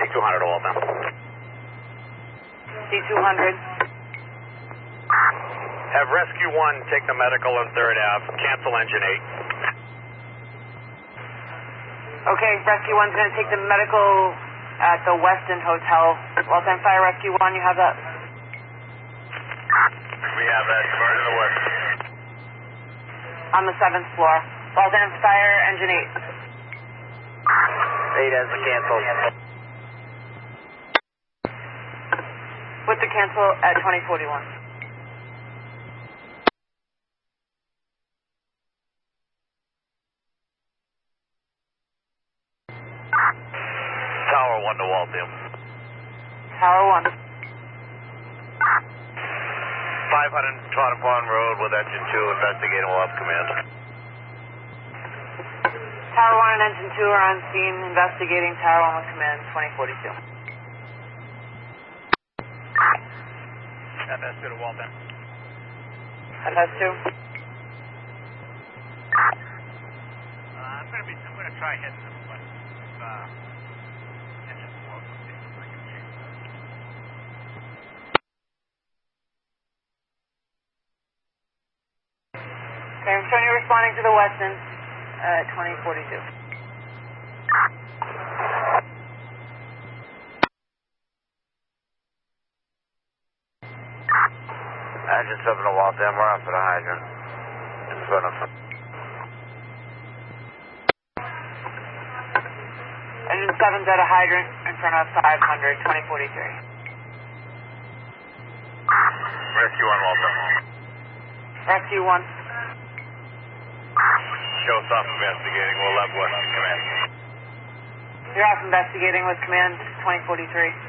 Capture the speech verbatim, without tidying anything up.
two hundred to Waltham. C two hundred. Have Rescue one take the medical on third Ave. Cancel engine eight. Okay, Rescue one's going to take the medical at the Westin Hotel. Waltham Fire Rescue one, you have that? We have that. Convert to the west. On the seventh floor. Waltham Fire, engine eight. Eight has the cancel. With the cancel at twenty forty-one. Tower one to Waltham. Tower one. five hundred Tottenham Pond Road with engine two. Investigating will have command. Tower one and engine two are on scene. Investigating. Tower one with command, twenty forty-two. F S two to Waltham. F S two. Uh, I'm gonna be. I'm gonna try hitting them, but uh, engine four. Okay, I'm showing you responding to the Westin at twenty forty-two. Engine seven to Waltham. We're off at a hydrant. In front of. Engine seven's at a hydrant in front of five hundred, twenty forty-three. Rescue one, Waltham. Rescue one. Show stop investigating. We'll have West command. You're off investigating with command, twenty forty-three.